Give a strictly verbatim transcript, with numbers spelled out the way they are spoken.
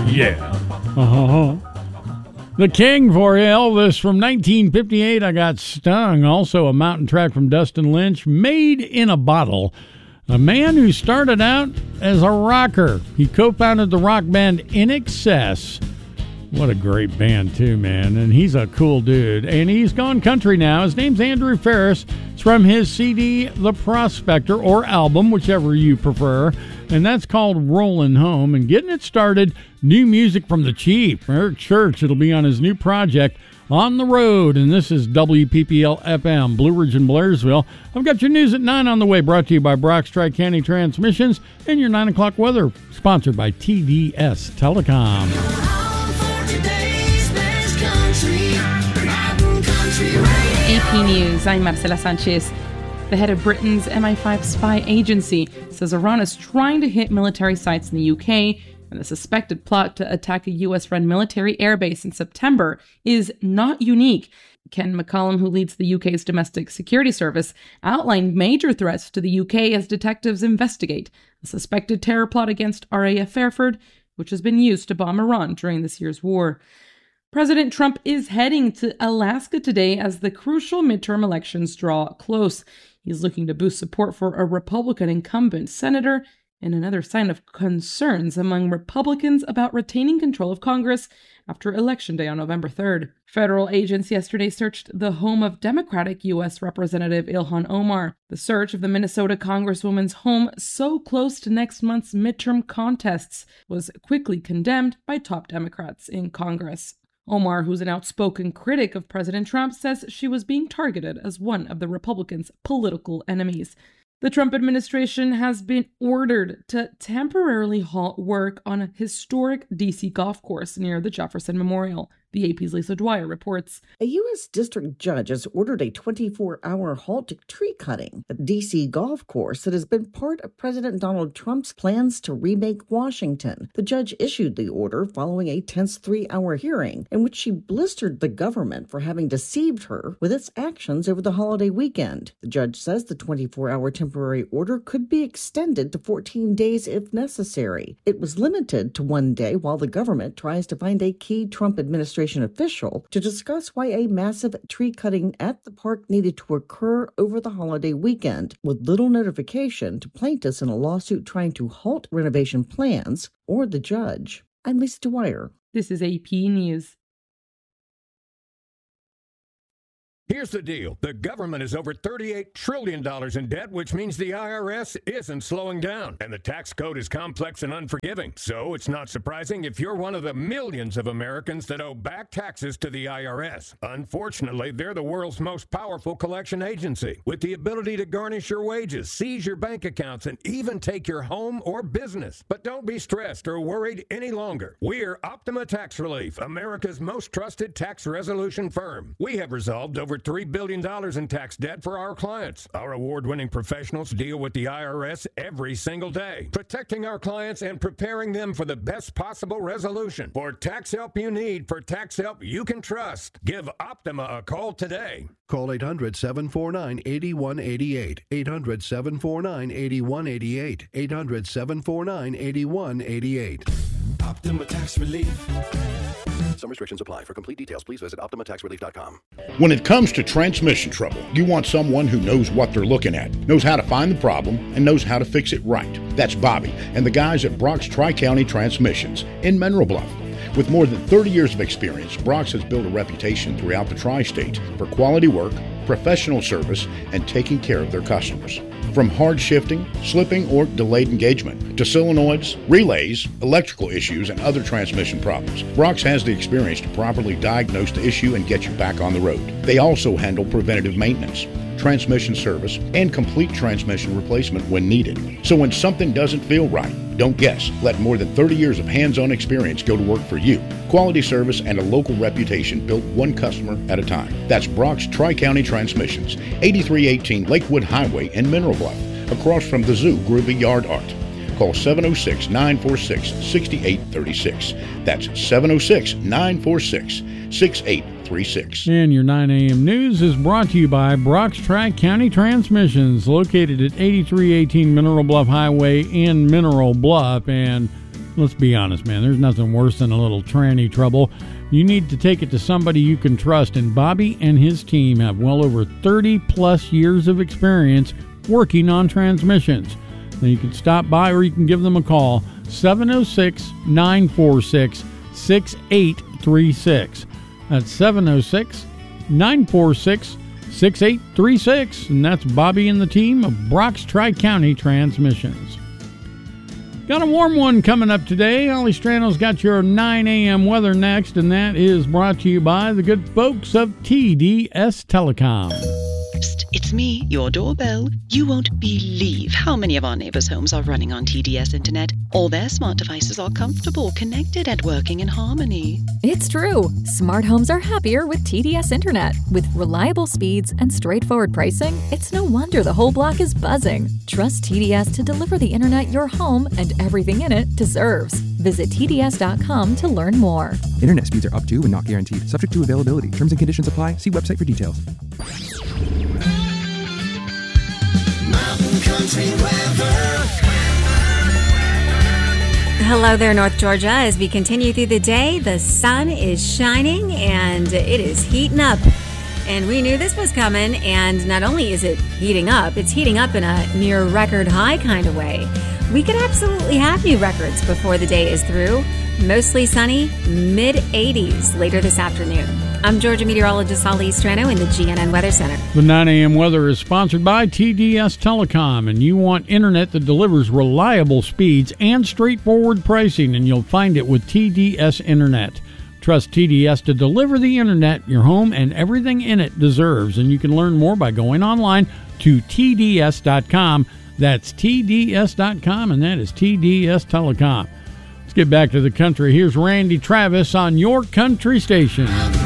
Yeah. Uh-huh. The King for you, Elvis from nineteen fifty-eight, I Got Stung. Also a mountain track from Dustin Lynch, Made in a Bottle. A man who started out as a rocker. He co-founded the rock band In Excess. What a great band, too, man. And he's a cool dude. And he's gone country now. His name's Andrew Ferris. It's from his C D, The Prospector, or album, whichever you prefer. And that's called Rollin' Home. And getting it started, new music from the Chief, Eric Church. It'll be on his new project, On the Road. And this is W P P L F M, Blue Ridge and Blairsville. I've got your news at nine on the way, brought to you by Brock's Tri-County Transmissions. And your nine o'clock weather, sponsored by T D S Telecom. A P News, I'm Marcela Sanchez. The head of Britain's M I five spy agency says Iran is trying to hit military sites in the U K, and the suspected plot to attack a U S-run military airbase in September is not unique. Ken McCallum, who leads the U K's Domestic Security Service, outlined major threats to the U K as detectives investigate a suspected terror plot against R A F Fairford, which has been used to bomb Iran during this year's war. President Trump is heading to Alaska today as the crucial midterm elections draw close. He's looking to boost support for a Republican incumbent senator, and another sign of concerns among Republicans about retaining control of Congress after Election Day on November third. Federal agents yesterday searched the home of Democratic U S Representative Ilhan Omar. The search of the Minnesota Congresswoman's home, so close to next month's midterm contests, was quickly condemned by top Democrats in Congress. Omar, who's an outspoken critic of President Trump, says she was being targeted as one of the Republicans' political enemies. The Trump administration has been ordered to temporarily halt work on a historic D C golf course near the Jefferson Memorial. The A P's Lisa Dwyer reports. A U S district judge has ordered a twenty-four hour halt to tree cutting at D C golf course that has been part of President Donald Trump's plans to remake Washington. The judge issued the order following a tense three hour hearing in which she blistered the government for having deceived her with its actions over the holiday weekend. The judge says the twenty-four hour temporary order could be extended to fourteen days if necessary. It was limited to one day while the government tries to find a key Trump administration official to discuss why a massive tree cutting at the park needed to occur over the holiday weekend, with little notification to plaintiffs in a lawsuit trying to halt renovation plans or the judge. I'm Lisa Dwyer. This is A P News. Here's the deal. The government is over thirty-eight trillion dollars in debt, which means the I R S isn't slowing down. And the tax code is complex and unforgiving. So it's not surprising if you're one of the millions of Americans that owe back taxes to the I R S. Unfortunately, they're the world's most powerful collection agency, with the ability to garnish your wages, seize your bank accounts, and even take your home or business. But don't be stressed or worried any longer. We're Optima Tax Relief, America's most trusted tax resolution firm. We have resolved over three billion dollars in tax debt for our clients. Our award-winning professionals deal with the I R S every single day, protecting our clients and preparing them for the best possible resolution. For tax help you need, for tax help you can trust, give Optima a call today. Call eight hundred, seven four nine, eight one eight eight, eight hundred, seven four nine, eight one eight eight, eight hundred, seven four nine, eight one eight eight. Optima Tax Relief. Some restrictions apply. For complete details, please visit optima tax relief dot com. When it comes to transmission trouble, you want someone who knows what they're looking at, knows how to find the problem, and knows how to fix it right. That's Bobby and the guys at Brock's Tri-County Transmissions in Mineral Bluff. With more than thirty years of experience, Brock's has built a reputation throughout the tri-state for quality work, professional service, and taking care of their customers. From hard shifting, slipping, or delayed engagement to solenoids, relays, electrical issues, and other transmission problems, Brock's has the experience to properly diagnose the issue and get you back on the road. They also handle preventative maintenance, transmission service, and complete transmission replacement when needed. So when something doesn't feel right, don't guess. Let more than thirty years of hands-on experience go to work for you. Quality service and a local reputation built one customer at a time. That's Brock's Tri-County Transmissions, eighty-three eighteen Lakewood Highway in Mineral Bluff, across from the Zoo Groovy Yard Art. Call seven oh six, nine four six, six eight three six. That's seven oh six, nine four six, six eight three six. And your nine a.m. news is brought to you by Brock's Tri-County Transmissions, located at eighty-three eighteen Mineral Bluff Highway in Mineral Bluff. And Let's be honest, man. There's nothing worse than a little tranny trouble. You need to take it to somebody you can trust, and Bobby and his team have well over thirty plus years of experience working on transmissions. Now you can stop by or you can give them a call, seven oh six, nine four six, six eight three six. That's seven oh six, nine four six, six eight three six, and that's Bobby and the team of Brock's Tri-County Transmissions. Got a warm one coming up today. Ollie Strano's got your nine a.m. weather next, and that is brought to you by the good folks of T D S Telecom. Psst, it's me, your doorbell. You won't believe how many of our neighbors' homes are running on T D S Internet. All their smart devices are comfortable, connected, and working in harmony. It's true. Smart homes are happier with T D S Internet. With reliable speeds and straightforward pricing, it's no wonder the whole block is buzzing. Trust T D S to deliver the internet your home and everything in it deserves. Visit T D S dot com to learn more. Internet speeds are up to and not guaranteed. Subject to availability. Terms and conditions apply. See website for details. Mountain Country Weather. Hello there, North Georgia. As we continue through the day, the sun is shining and it is heating up. And we knew this was coming, and not only is it heating up, it's heating up in a near record high kind of way. We could absolutely have new records before the day is through. Mostly sunny, mid eighties later this afternoon. I'm Georgia meteorologist Ollie Strano in the G N N Weather Center. The nine a.m. weather is sponsored by T D S Telecom, and you want internet that delivers reliable speeds and straightforward pricing, and you'll find it with T D S Internet. Trust T D S to deliver the internet your home and everything in it deserves, and you can learn more by going online to T D S dot com. That's T D S dot com, and that is T D S Telecom. Let's get back to the country. Here's Randy Travis on your country station.